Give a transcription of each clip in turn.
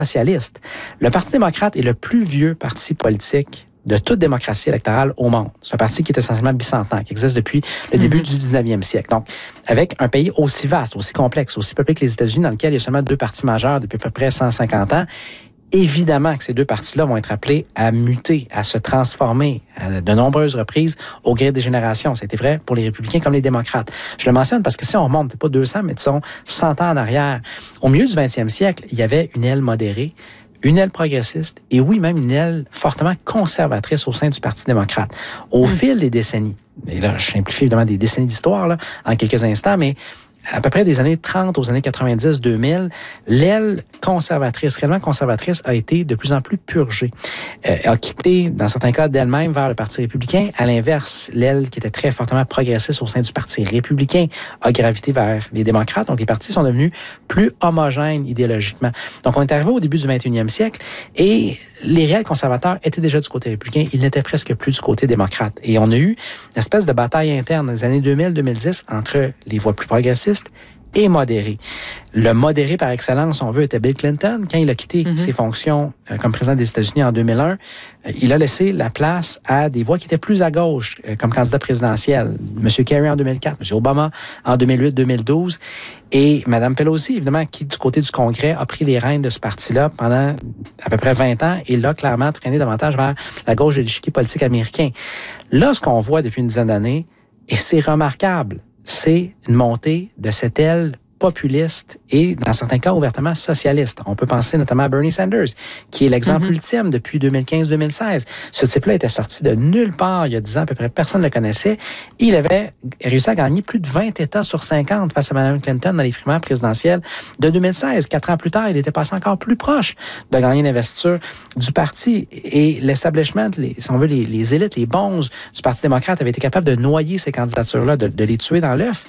socialiste. Le Parti démocrate est le plus vieux parti politique de toute démocratie électorale au monde. C'est un parti qui est essentiellement bicentenaire, qui existe depuis le début du 19e siècle. Donc, avec un pays aussi vaste, aussi complexe, aussi peuplé que les États-Unis, dans lequel il y a seulement 2 partis majeurs depuis à peu près 150 ans, évidemment que ces 2 partis-là vont être appelés à muter, à se transformer à de nombreuses reprises au gré des générations. Ça a été vrai pour les républicains comme les démocrates. Je le mentionne parce que si on remonte, peut-être pas 200, mais disons 100 ans en arrière, au milieu du 20e siècle, il y avait une aile modérée, une aile progressiste et oui, même une aile fortement conservatrice au sein du Parti démocrate. Au fil des décennies, et là, je simplifie évidemment des décennies d'histoire là, en quelques instants, mais à peu près des années 30 aux années 90-2000, l'aile conservatrice, réellement conservatrice, a été de plus en plus purgée. A quitté, dans certains cas, d'elle-même vers le Parti républicain. À l'inverse, l'aile qui était très fortement progressiste au sein du Parti républicain a gravité vers les démocrates. Donc, les partis sont devenus plus homogènes idéologiquement. Donc, on est arrivé au début du 21e siècle et les réels conservateurs étaient déjà du côté républicain. Ils n'étaient presque plus du côté démocrate. Et on a eu une espèce de bataille interne dans les années 2000-2010 entre les voix plus progressistes et modéré. Le modéré par excellence, on veut, était Bill Clinton. Quand il a quitté ses fonctions comme président des États-Unis en 2001, il a laissé la place à des voix qui étaient plus à gauche comme candidat présidentiel. M. Kerry en 2004, M. Obama en 2008-2012 et Mme Pelosi, évidemment, qui du côté du Congrès a pris les rênes de ce parti-là pendant à peu près 20 ans et l'a clairement traîné davantage vers la gauche de l'échiquier politique américain. Là, ce qu'on voit depuis une dizaine d'années, et c'est remarquable, c'est une montée de cette aile populiste et, dans certains cas, ouvertement socialiste. On peut penser notamment à Bernie Sanders, qui est l'exemple ultime depuis 2015-2016. Ce type-là était sorti de nulle part il y a 10 ans, à peu près personne ne le connaissait. Il avait réussi à gagner plus de 20 États sur 50 face à Mme Clinton dans les primaires présidentielles de 2016. 4 ans plus tard, il était passé encore plus proche de gagner l'investiture du parti. Et l'establishment, si on veut, les élites, les bonzes du Parti démocrate avaient été capables de noyer ces candidatures-là, de les tuer dans l'œuf.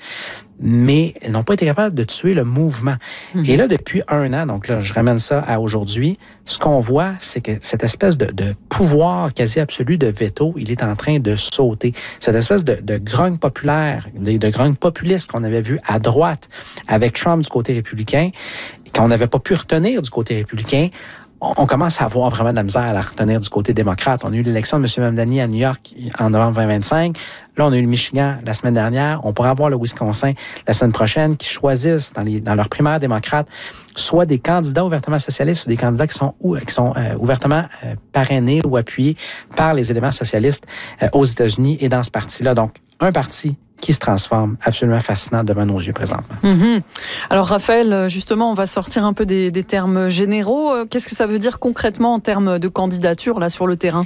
Mais elles n'ont pas été capables de tuer le mouvement. Et là, depuis 1 an, donc là, je ramène ça à aujourd'hui, ce qu'on voit, c'est que cette espèce de pouvoir quasi absolu de veto, il est en train de sauter. Cette espèce de grogne populaire, de grogne populiste qu'on avait vu à droite avec Trump du côté républicain, qu'on n'avait pas pu retenir du côté républicain, on commence à avoir vraiment de la misère à la retenir du côté démocrate. On a eu l'élection de M. Mamdani à New York en novembre 2025. Là, on a eu le Michigan la semaine dernière. On pourrait avoir le Wisconsin la semaine prochaine qui choisissent dans leur primaire démocrate soit des candidats ouvertement socialistes ou des candidats qui sont ouvertement parrainés ou appuyés par les éléments socialistes aux États-Unis et dans ce parti-là. Donc, un parti qui se transforme absolument fascinant devant nos yeux présentement. Alors Raphaël, justement, on va sortir un peu des termes généraux. Qu'est-ce que ça veut dire concrètement en termes de candidature là sur le terrain?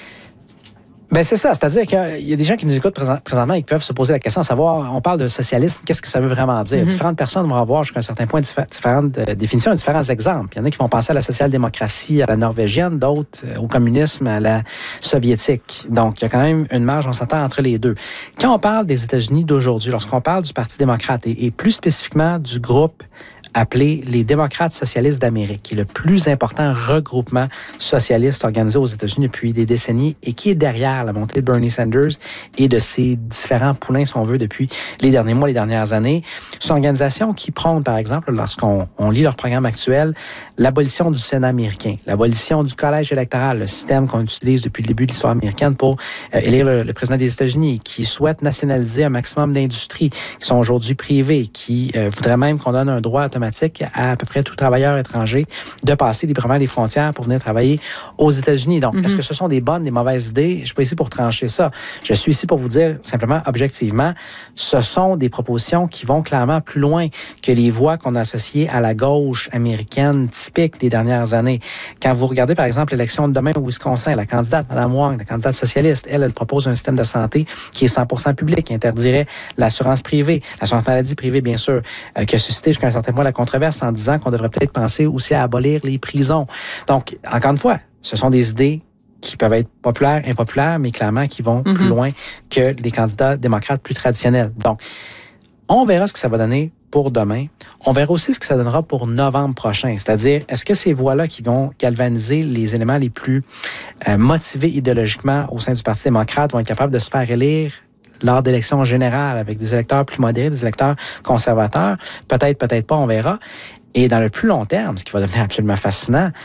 Ben c'est ça, c'est-à-dire qu'il y a des gens qui nous écoutent présentement et qui peuvent se poser la question, à savoir, on parle de socialisme, qu'est-ce que ça veut vraiment dire? Différentes personnes vont avoir jusqu'à un certain point différentes définitions et différents exemples. Il y en a qui vont penser à la social-démocratie, à la norvégienne, d'autres au communisme, à la soviétique. Donc, il y a quand même une marge, on s'entend entre les deux. Quand on parle des États-Unis d'aujourd'hui, lorsqu'on parle du Parti démocrate et plus spécifiquement du groupe appelé les démocrates socialistes d'Amérique, qui est le plus important regroupement socialiste organisé aux États-Unis depuis des décennies et qui est derrière la montée de Bernie Sanders et de ses différents poulains, si on veut, depuis les derniers mois, les dernières années. C'est une organisation qui prône, par exemple, lorsqu'on lit leur programme actuel, l'abolition du Sénat américain, l'abolition du collège électoral, le système qu'on utilise depuis le début de l'histoire américaine pour élire le président des États-Unis, qui souhaite nationaliser un maximum d'industries qui sont aujourd'hui privées, qui voudrait même qu'on donne un droit automatique à peu près tout travailleur étranger de passer librement les frontières pour venir travailler aux États-Unis. Donc, est-ce que ce sont des bonnes, des mauvaises idées? Je ne suis pas ici pour trancher ça. Je suis ici pour vous dire simplement, objectivement, ce sont des propositions qui vont clairement plus loin que les voix qu'on a associées à la gauche américaine typique des dernières années. Quand vous regardez, par exemple, l'élection de demain au Wisconsin, la candidate, Mme Wong, la candidate socialiste, elle propose un système de santé qui est 100% public, qui interdirait l'assurance privée, l'assurance maladie privée, bien sûr, qui a suscité jusqu'à un certain point la controverse en disant qu'on devrait peut-être penser aussi à abolir les prisons. Donc, encore une fois, ce sont des idées qui peuvent être populaires, impopulaires, mais clairement qui vont plus loin que les candidats démocrates plus traditionnels. Donc, on verra ce que ça va donner pour demain. On verra aussi ce que ça donnera pour novembre prochain. C'est-à-dire, est-ce que ces voix-là qui vont galvaniser les éléments les plus motivés idéologiquement au sein du Parti démocrate vont être capables de se faire élire lors d'élections générales avec des électeurs plus modérés, des électeurs conservateurs? Peut-être, peut-être pas, on verra. Et dans le plus long terme, ce qui va devenir absolument fascinant,